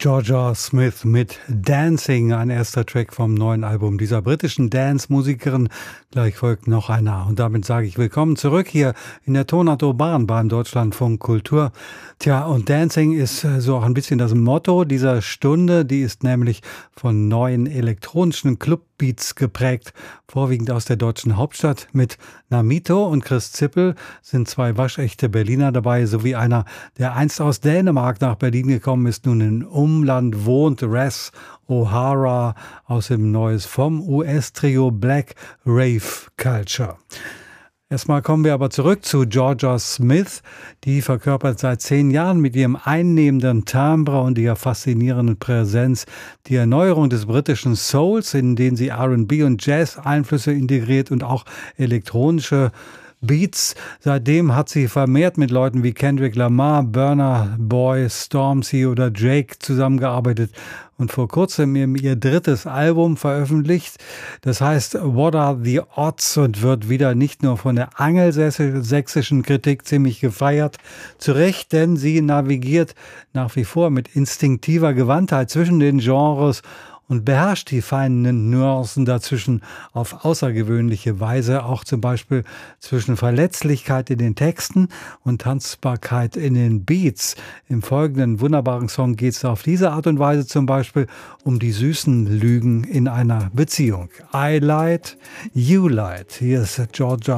Georgia Smith mit Dancing, ein erster Track vom neuen Album dieser britischen Dance-Musikerin. Gleich folgt noch einer. Und damit sage ich willkommen zurück hier in der Tonart Urban beim Deutschlandfunk Kultur. Tja, und Dancing ist so auch ein bisschen das Motto dieser Stunde. Die ist nämlich von neuen elektronischen Clubbeats geprägt, vorwiegend aus der deutschen Hauptstadt. Mit Namito und Chris Zippel sind zwei waschechte Berliner dabei, sowie einer, der einst aus Dänemark nach Berlin gekommen ist, nun in Umland wohnt, Res O'Hara aus dem Neues vom US-Trio Black Rave Culture. Erstmal kommen wir aber zurück zu Georgia Smith. Die verkörpert seit 10 Jahren mit ihrem einnehmenden Timbre und ihrer faszinierenden Präsenz die Erneuerung des britischen Souls, in den sie R&B und Jazz-Einflüsse integriert und auch elektronische Beats. Seitdem hat sie vermehrt mit Leuten wie Kendrick Lamar, Burna Boy, Stormzy oder Drake zusammengearbeitet und vor kurzem ihr drittes Album veröffentlicht. Das heißt What Are the Odds und wird wieder nicht nur von der angelsächsischen Kritik ziemlich gefeiert. Zu Recht, denn sie navigiert nach wie vor mit instinktiver Gewandtheit zwischen den Genres und beherrscht die feinen Nuancen dazwischen auf außergewöhnliche Weise, auch zum Beispiel zwischen Verletzlichkeit in den Texten und Tanzbarkeit in den Beats. Im folgenden wunderbaren Song geht es auf diese Art und Weise zum Beispiel um die süßen Lügen in einer Beziehung. I lied, you lied. Hier ist Georgia